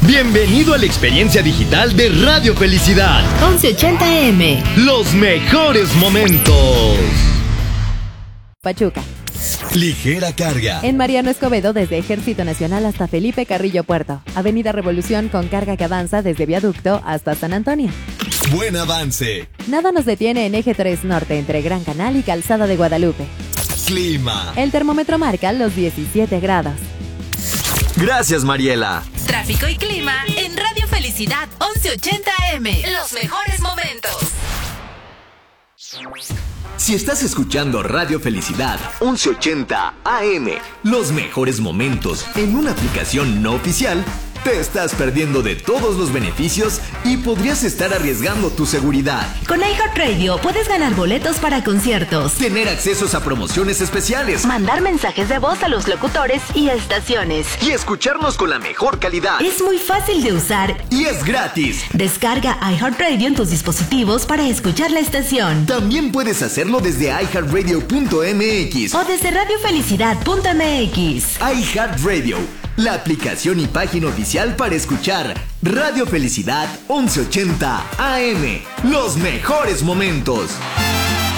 Bienvenido a la experiencia digital de Radio Felicidad. 1180M. Los mejores momentos. Pachuca. Ligera carga. En Mariano Escobedo, desde Ejército Nacional hasta Felipe Carrillo Puerto. Avenida Revolución con carga que avanza desde Viaducto hasta San Antonio. Buen avance. Nada nos detiene en Eje 3 Norte entre Gran Canal y Calzada de Guadalupe. Clima. El termómetro marca los 17 grados. Gracias, Mariela. Tráfico y clima en Radio Felicidad 1180M. Los mejores momentos. Si estás escuchando Radio Felicidad 1180 AM, los mejores momentos en una aplicación no oficial, te estás perdiendo de todos los beneficios y podrías estar arriesgando tu seguridad. Con iHeartRadio puedes ganar boletos para conciertos, Tener accesos a promociones especiales mandar mensajes de voz a los locutores y estaciones. y escucharnos con la mejor calidad. Es muy fácil de usar. Y es gratis. Descarga iHeartRadio en tus dispositivos para escuchar la estación. También puedes hacerlo desde iHeartRadio.mx. O desde radiofelicidad.mx. iHeartRadio, la aplicación y página oficial para escuchar Radio Felicidad 1180 AM. Los mejores momentos.